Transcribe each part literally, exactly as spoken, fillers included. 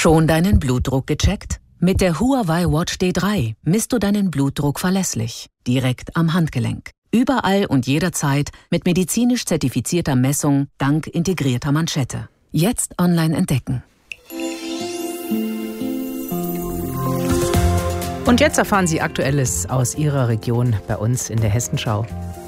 Schon deinen Blutdruck gecheckt? Mit der Huawei Watch D drei misst du deinen Blutdruck verlässlich, direkt am Handgelenk. Überall und jederzeit mit medizinisch zertifizierter Messung dank integrierter Manschette. Jetzt online entdecken. Und jetzt erfahren Sie Aktuelles aus Ihrer Region bei uns in der Hessenschau.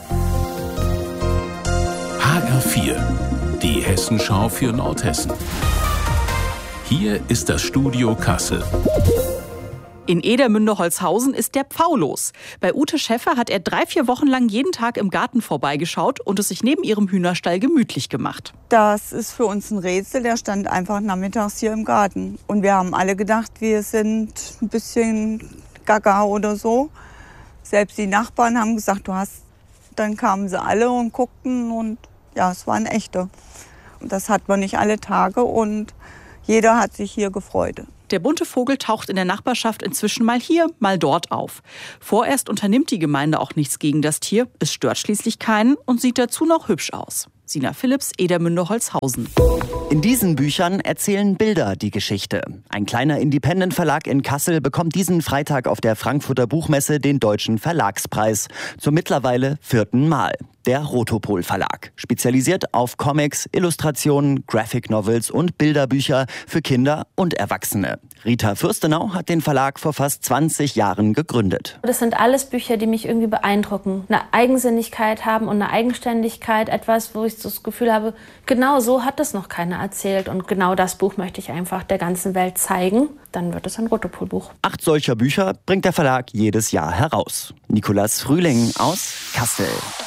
H R vier, die Hessenschau für Nordhessen. Hier ist das Studio Kassel. In Edermünde-Holzhausen ist der Pfau los. Bei Ute Schäffer hat er drei, vier Wochen lang jeden Tag im Garten vorbeigeschaut und es sich neben ihrem Hühnerstall gemütlich gemacht. Das ist für uns ein Rätsel. Der stand einfach nachmittags hier im Garten. Und wir haben alle gedacht, wir sind ein bisschen gaga oder so. Selbst die Nachbarn haben gesagt, du hast. Dann kamen sie alle und guckten und ja, es waren echte. Das hat man nicht alle Tage und jeder hat sich hier gefreut. Der bunte Vogel taucht in der Nachbarschaft inzwischen mal hier, mal dort auf. Vorerst unternimmt die Gemeinde auch nichts gegen das Tier. Es stört schließlich keinen und sieht dazu noch hübsch aus. Sina Philipps, Edermünde-Holzhausen. In diesen Büchern erzählen Bilder die Geschichte. Ein kleiner Independent-Verlag in Kassel bekommt diesen Freitag auf der Frankfurter Buchmesse den Deutschen Verlagspreis. Zum mittlerweile vierten Mal. Der Rotopol Verlag. Spezialisiert auf Comics, Illustrationen, Graphic Novels und Bilderbücher für Kinder und Erwachsene. Rita Fürstenau hat den Verlag vor fast zwanzig Jahren gegründet. Das sind alles Bücher, die mich irgendwie beeindrucken. Eine Eigensinnigkeit haben und eine Eigenständigkeit. Etwas, wo ich das Gefühl habe, genau so hat es noch keiner erzählt. Und genau das Buch möchte ich einfach der ganzen Welt zeigen. Dann wird es ein Rotopol-Buch. Acht solcher Bücher bringt der Verlag jedes Jahr heraus. Nikolas Frühling aus Kassel.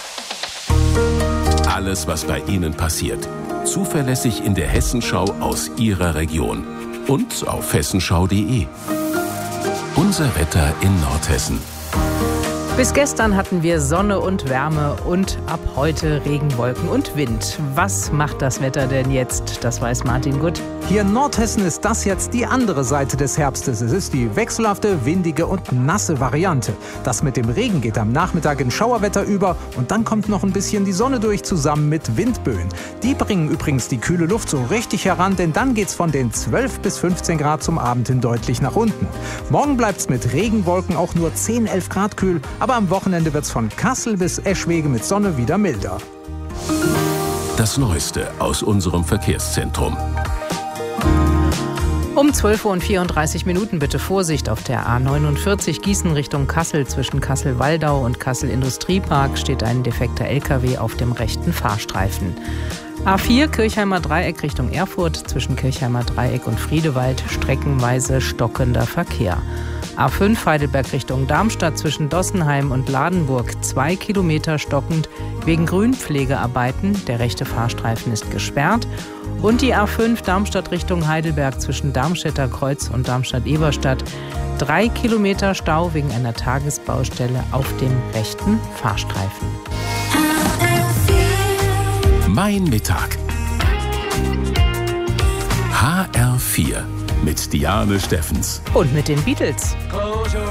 Alles, was bei Ihnen passiert. Zuverlässig in der Hessenschau aus Ihrer Region. Und auf hessenschau punkt de. Unser Wetter in Nordhessen. Bis gestern hatten wir Sonne und Wärme und ab heute Regenwolken und Wind. Was macht das Wetter denn jetzt? Das weiß Martin Gutt. Hier in Nordhessen ist das jetzt die andere Seite des Herbstes. Es ist die wechselhafte, windige und nasse Variante. Das mit dem Regen geht am Nachmittag in Schauerwetter über und dann kommt noch ein bisschen die Sonne durch, zusammen mit Windböen. Die bringen übrigens die kühle Luft so richtig heran, denn dann geht's von den zwölf bis fünfzehn Grad zum Abend hin deutlich nach unten. Morgen bleibt's mit Regenwolken auch nur zehn, elf Grad kühl, aber am Wochenende wird's von Kassel bis Eschwege mit Sonne wieder milder. Das Neueste aus unserem Verkehrszentrum. Um zwölf Uhr und vierunddreißig Minuten bitte Vorsicht auf der A neunundvierzig Gießen Richtung Kassel. Zwischen Kassel-Waldau und Kassel-Industriepark steht ein defekter L K W auf dem rechten Fahrstreifen. A vier Kirchheimer Dreieck Richtung Erfurt. Zwischen Kirchheimer Dreieck und Friedewald streckenweise stockender Verkehr. A fünf Heidelberg Richtung Darmstadt zwischen Dossenheim und Ladenburg zwei Kilometer stockend wegen Grünpflegearbeiten. Der rechte Fahrstreifen ist gesperrt. Und die A fünf Darmstadt Richtung Heidelberg zwischen Darmstädter Kreuz und Darmstadt-Eberstadt. Drei Kilometer Stau wegen einer Tagesbaustelle auf dem rechten Fahrstreifen. Mein Mittag. H R vier mit Diane Steffens. Und mit den Beatles.